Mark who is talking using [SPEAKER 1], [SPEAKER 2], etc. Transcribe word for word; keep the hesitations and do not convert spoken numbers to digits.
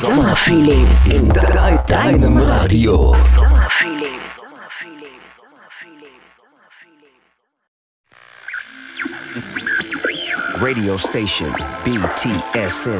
[SPEAKER 1] Sommerfeeling in de deinem Radio. Sommerfeeling.
[SPEAKER 2] Radio station B T S N